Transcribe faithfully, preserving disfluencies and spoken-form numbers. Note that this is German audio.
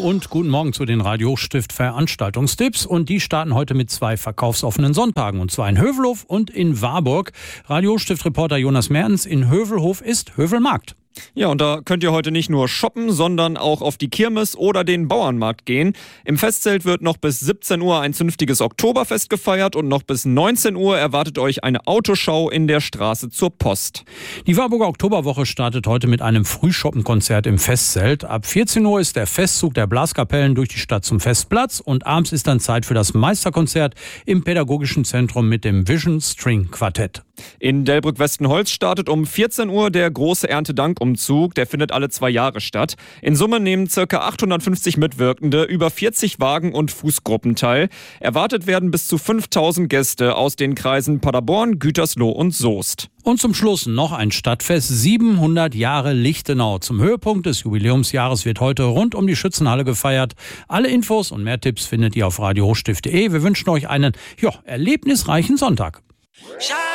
und guten Morgen zu den Radio Hochstift Veranstaltungstipps. Und die starten heute mit zwei verkaufsoffenen Sonntagen, und zwar in Hövelhof und in Warburg. Radio Hochstift-Reporter Jonas Mertens: In Hövelhof ist Hövelmarkt. Ja, und da könnt ihr heute nicht nur shoppen, sondern auch auf die Kirmes oder den Bauernmarkt gehen. Im Festzelt wird noch bis siebzehn Uhr ein zünftiges Oktoberfest gefeiert und noch bis neunzehn Uhr erwartet euch eine Autoschau in der Straße zur Post. Die Warburger Oktoberwoche startet heute mit einem Frühschoppenkonzert im Festzelt. Ab vierzehn Uhr ist der Festzug der Blaskapellen durch die Stadt zum Festplatz und abends ist dann Zeit für das Meisterkonzert im Pädagogischen Zentrum mit dem Vision String Quartett. In Delbrück-Westenholz startet um vierzehn Uhr der große Erntedankumzug. Der findet alle zwei Jahre statt. In Summe nehmen ca. achthundertfünfzig Mitwirkende, über vierzig Wagen und Fußgruppen teil. Erwartet werden bis zu fünftausend Gäste aus den Kreisen Paderborn, Gütersloh und Soest. Und zum Schluss noch ein Stadtfest, siebenhundert Jahre Lichtenau. Zum Höhepunkt des Jubiläumsjahres wird heute rund um die Schützenhalle gefeiert. Alle Infos und mehr Tipps findet ihr auf radio hochstift punkt de. Wir wünschen euch einen ja, erlebnisreichen Sonntag.